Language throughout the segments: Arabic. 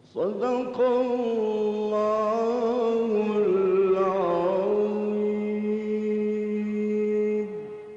صدق الله العظيم.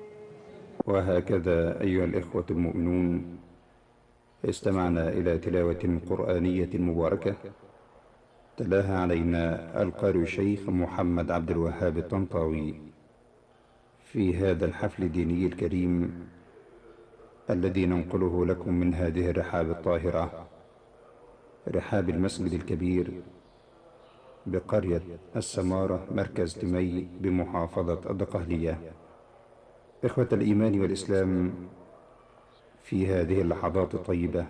وهكذا أيها الإخوة المؤمنون، استمعنا إلى تلاوة قرآنية مباركة تلاها علينا القارئ الشيخ محمد عبد الوهاب الطنطاوي في هذا الحفل الديني الكريم الذي ننقله لكم من هذه الرحاب الطاهرة، رحاب المسجد الكبير بقرية السمارة مركز تمي بمحافظة الدقهلية. إخوة الإيمان والإسلام، في هذه اللحظات الطيبة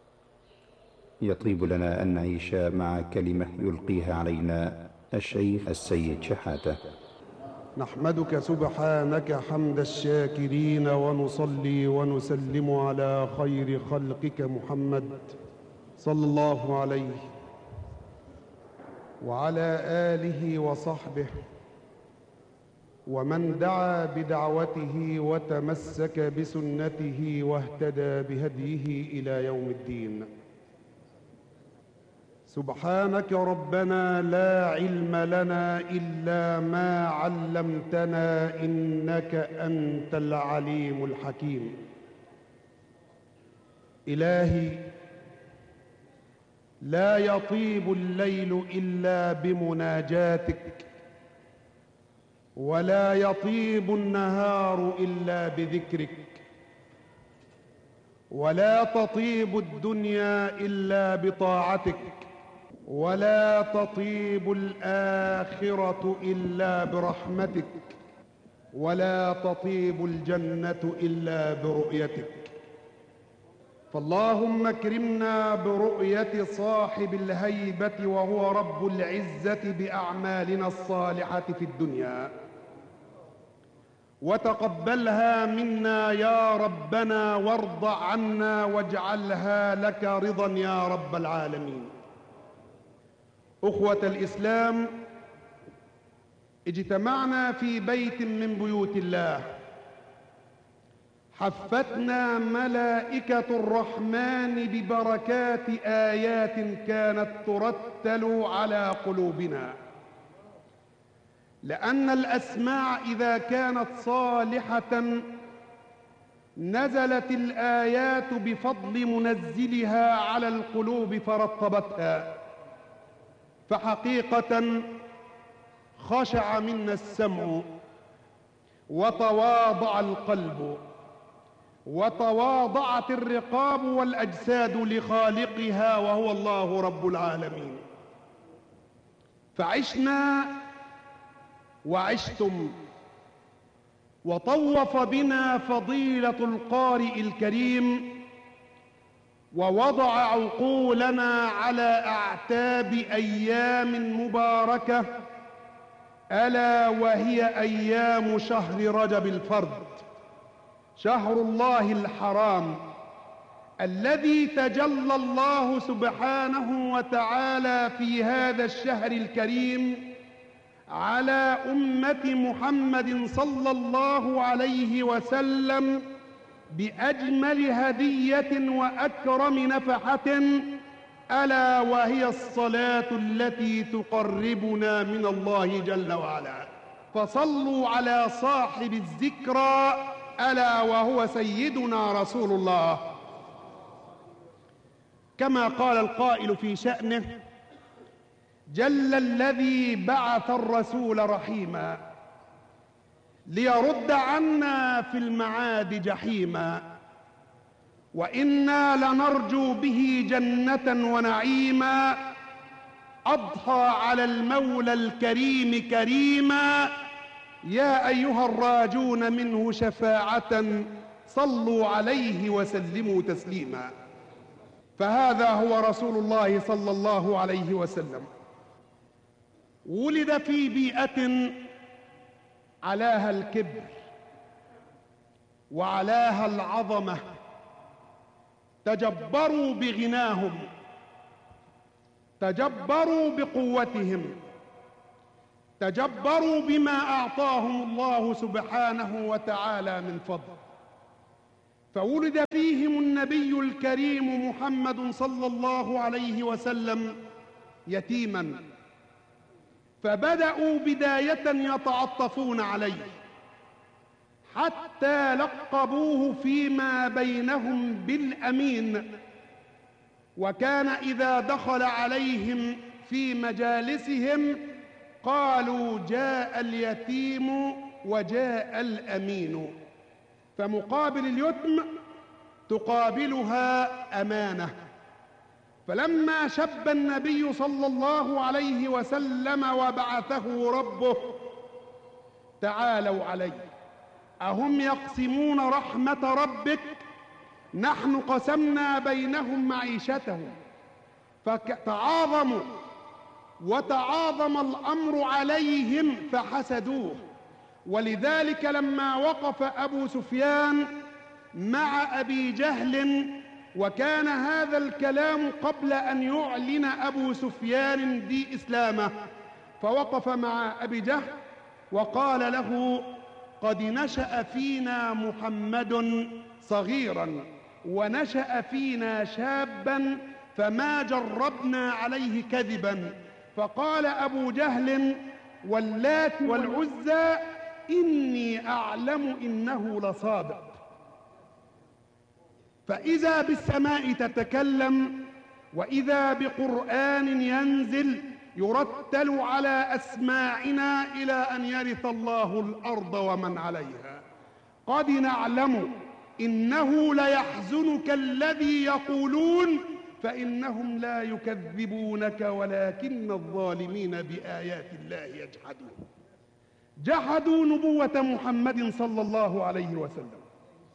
يطيب لنا أن نعيش مع كلمة يلقيها علينا الشيخ السيد شحاتة. نحمدك سبحانك حمد الشاكرين، ونصلي ونسلم على خير خلقك محمد صلى الله عليه وعلى آله وصحبه ومن دعا بدعوته وتمسك بسنته واهتدى بهديه إلى يوم الدين. سبحانك ربنا لا علم لنا إلا ما علمتنا، إنك أنت العليم الحكيم. إلهي، لا يطيب الليل إلا بمناجاتك، ولا يطيب النهار إلا بذكرك، ولا تطيب الدنيا إلا بطاعتك، ولا تطيب الآخرة إلا برحمتك، ولا تطيب الجنة إلا برؤيتك. فاللهم اكرمنا برؤية صاحب الهيبة وهو رب العزة بأعمالنا الصالحة في الدنيا، وتقبلها منا يا ربنا، وارض عنا واجعلها لك رضا يا رب العالمين. أخوة الإسلام، اجتمعنا في بيت من بيوت الله، حفتنا ملائكة الرحمن ببركات آيات كانت ترتل على قلوبنا، لأن الأسماع إذا كانت صالحة نزلت الآيات بفضل منزلها على القلوب فرطبتها. فحقيقة خشع منا السمع، وتواضع القلب، وتواضعت الرقاب والأجساد لخالقها وهو الله رب العالمين. فعشنا وعشتم، وطوف بنا فضيلة القارئ الكريم، ووضع عقولنا على أعتاب أيام مباركة، ألا وهي أيام شهر رجب الفرد، شهر الله الحرام، الذي تجلى الله سبحانه وتعالى في هذا الشهر الكريم على أمة محمد صلى الله عليه وسلم بأجمل هدية وأكرم نفحة، ألا وهي الصلاة التي تقربنا من الله جل وعلا. فصلوا على صاحب الذكرى، ألا وهو سيدنا رسول الله، كما قال القائل في شأنه: جل الذي بعث الرسول رحيما ليرد عنا في المعاد جحيما، وإنا لنرجو به جنة ونعيما، أضحى على المولى الكريم كريما، يا أيها الراجون منه شفاعة صلوا عليه وسلموا تسليما. فهذا هو رسول الله صلى الله عليه وسلم، ولد في بيئة علاها الكبر وعلاها العظمة، تجبروا بغناهم، تجبروا بقوتهم، تجبروا بما أعطاهم الله سبحانه وتعالى من فضل. فولد فيهم النبي الكريم محمد صلى الله عليه وسلم يتيما، فبدأوا بداية يتعطفون عليه حتى لقبوه فيما بينهم بالأمين، وكان إذا دخل عليهم في مجالسهم قالوا جاء اليتيم وجاء الأمين، فمقابل اليتم تقابلها أمانة. فلما شب النبي صلى الله عليه وسلم وبعثه ربه تعالوا علي، أهم يقسمون رحمة ربك؟ نحن قسمنا بينهم معيشتهم، فتعاظموا وتعاظم الأمر عليهم فحسدوه. ولذلك لما وقف أبو سفيان مع أبي جهل، وكان هذا الكلام قبل أن يعلن أبو سفيان دي إسلامه، فوقف مع أبي جهل وقال له قد نشأ فينا محمد صغيرا ونشأ فينا شابا فما جربنا عليه كذبا. فقال أبو جهل واللات والعزى إني أعلم إنه لصادق. فإذا بالسماء تتكلم، وإذا بقرآن ينزل يرتل على أسماعنا إلى أن يرث الله الأرض ومن عليها. قد نعلم إنه ليحزنك الذي يقولون فإنهم لا يكذبونك ولكن الظالمين بآيات الله يجحدون. جحدوا نبوة محمد صلى الله عليه وسلم.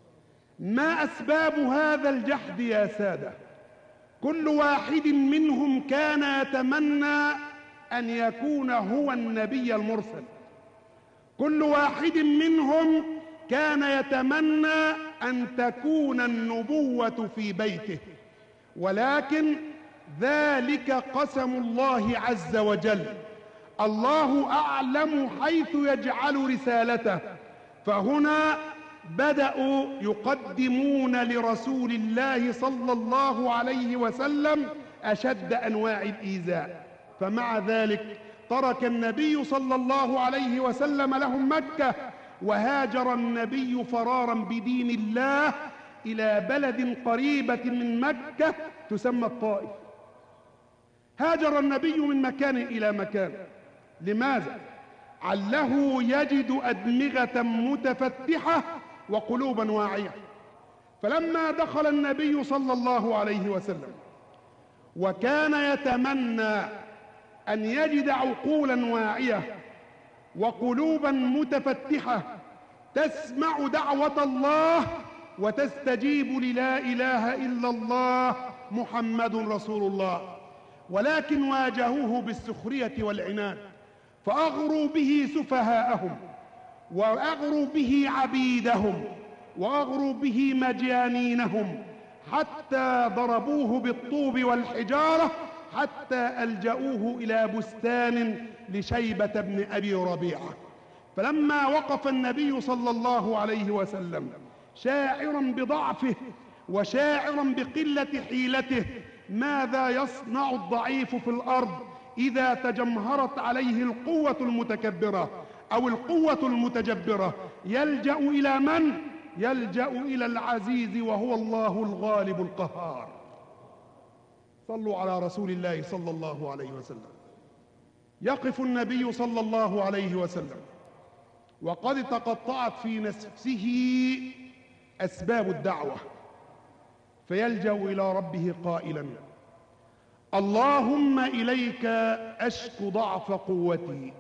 ما أسباب هذا الجحد يا سادة؟ كل واحد منهم كان يتمنى أن يكون هو النبي المرسل، كل واحد منهم كان يتمنى أن تكون النبوة في بيته، ولكن ذلك قسم الله عز وجل. الله أعلم حيث يجعل رسالته، فهنا بدأوا يقدمون لرسول الله صلى الله عليه وسلم أشد أنواع الإيذاء. فمع ذلك ترك النبي صلى الله عليه وسلم لهم مكة، وهاجر النبي فرارا بدين الله إلى بلد قريبة من مكة تسمى الطائف. هاجر النبي من مكان إلى مكان. لماذا؟ عله يجد أدمغة متفتحة وقلوبا واعية. فلما دخل النبي صلى الله عليه وسلم وكان يتمنى أن يجد عقولا واعية وقلوبا متفتحة تسمع دعوة الله وتستجيب للا إله إلا الله محمد رسول الله، ولكن واجهوه بالسخرية والعناد، فأغروا به سفهاءهم، وأغروا به عبيدهم، وأغروا به مجانينهم، حتى ضربوه بالطوب والحجارة، حتى ألجأوه إلى بستان لشيبة بن أبي ربيعة. فلما وقف النبي صلى الله عليه وسلم شاعرا بضعفه وشاعرا بقلة حيلته، ماذا يصنع الضعيف في الأرض إذا تجمهرت عليه القوة المتكبرة أو القوة المتجبرة؟ يلجأ إلى من؟ يلجأ إلى العزيز وهو الله الغالب القهار. صلوا على رسول الله صلى الله عليه وسلم. يقف النبي صلى الله عليه وسلم وقد تقطعت في نفسه أسباب الدعوة، فيلجأ إلى ربه قائلا اللهم إليك أشكو ضعف قوتي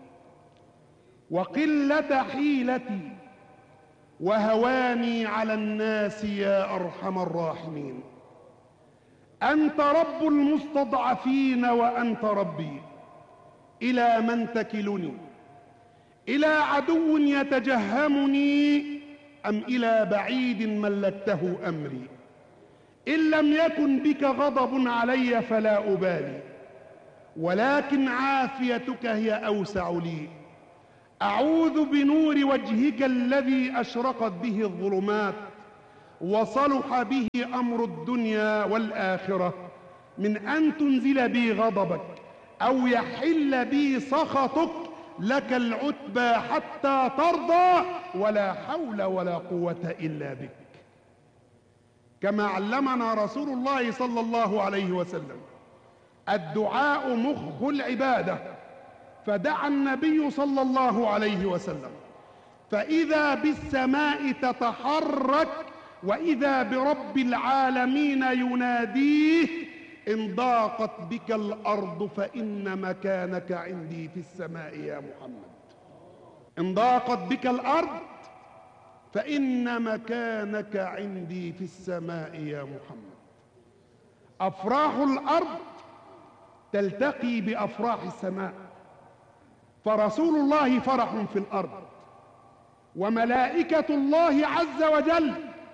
وقلة حيلتي وهواني على الناس يا أرحم الراحمين. أنت رب المستضعفين وأنت ربي، إلى من تكلني؟ إلى عدو يتجهمني أم إلى بعيد ملكته أمري؟ إن لم يكن بك غضب علي فلا أبالي، ولكن عافيتك هي أوسع لي. أعوذ بنور وجهك الذي أشرقت به الظلمات وصلح به أمر الدنيا والآخرة من أن تنزل بي غضبك أو يحل بي سخطك، لك العتبى حتى ترضى، ولا حول ولا قوة إلا بك. كما علمنا رسول الله صلى الله عليه وسلم: الدعاء مخ العبادة، فدعا النبي صلى الله عليه وسلم فإذا بالسماء تتحرك وإذا برب العالمين يناديه: إن ضاقت بك الأرض فإن مكانك عندي في السماء يا محمد. إن ضاقت بك الأرض فإن مكانك عندي في السماء يا محمد. أفراح الأرض تلتقي بأفراح السماء، فرسول الله فرح في الأرض، وملائكة الله عز وجل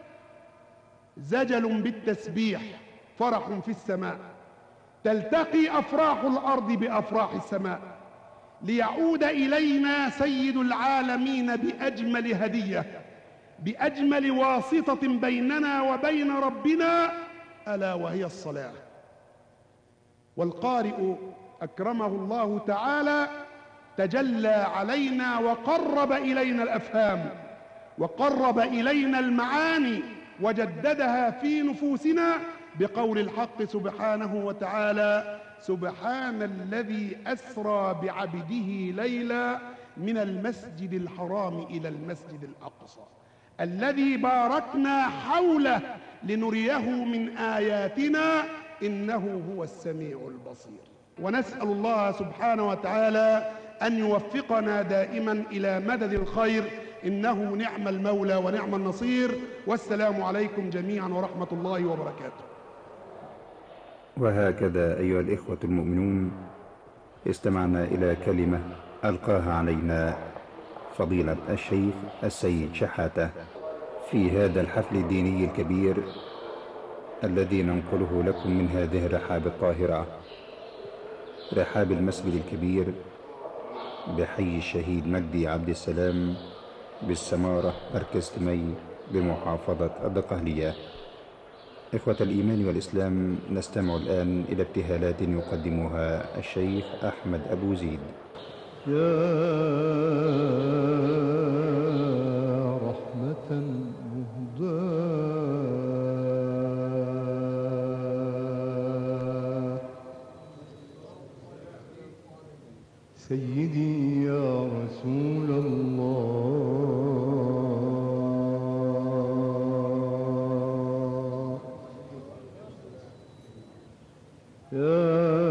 زجل بالتسبيح فرح في السماء. تلتقي أفراح الأرض بأفراح السماء ليعود إلينا سيد العالمين بأجمل هدية، بأجمل واسطة بيننا وبين ربنا، ألا وهي الصلاة. والقارئ أكرمه الله تعالى تجلى علينا وقرب إلينا الأفهام وقرب إلينا المعاني وجددها في نفوسنا بقول الحق سبحانه وتعالى: سبحان الذي أسرى بعبده ليلا من المسجد الحرام إلى المسجد الأقصى الذي باركنا حوله لنريه من آياتنا إنه هو السميع البصير. ونسأل الله سبحانه وتعالى أن يوفقنا دائما إلى مدد الخير، إنه نعم المولى ونعم النصير. والسلام عليكم جميعا ورحمة الله وبركاته. وهكذا أيها الإخوة المؤمنون استمعنا إلى كلمة ألقاها علينا فضيلة الشيخ السيد شحاتة في هذا الحفل الديني الكبير الذي ننقله لكم من هذه الرحاب الطاهرة، رحاب المسجد الكبير بحي الشهيد مجدي عبد السلام بالسمارة مركز تمي بمحافظة الدقهلية. إخوة الإيمان والإسلام، نستمع الآن إلى ابتهالات يقدمها الشيخ أحمد أبو زيد. يا رحمة مهداة سيدي يا رسول الله، يا